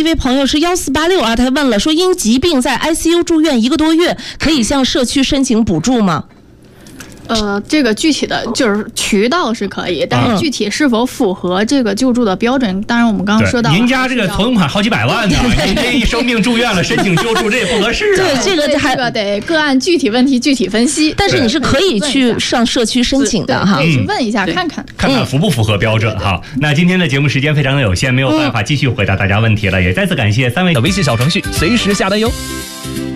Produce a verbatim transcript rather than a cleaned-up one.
一位朋友是幺四八六啊，他问了说，因疾病在 I C U 住院一个多月，可以向社区申请补助吗？ 呃，这个具体的就是渠道是可以，但是具体是否符合这个救助的标准，当然我们刚刚说到， 您家这个存款好几百万呢，您这一生病住院了，申请救助这也不合适啊。 对，这个还这个得个案具体问题具体分析。 但是你是可以去上社区申请的哈， 可以去问一下看看， 看看符不符合标准哈。那今天的节目时间非常的有限，没有办法继续回答大家问题了，也再次感谢三位的微信小程序，随时下单哟。